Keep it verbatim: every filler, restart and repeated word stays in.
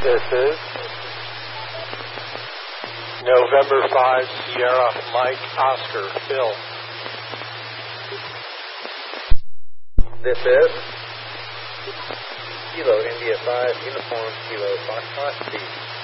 This is November five, Sierra, Mike, Oscar, Phil. This is Kilo India five, Uniform Kilo Foxtrot, Steve.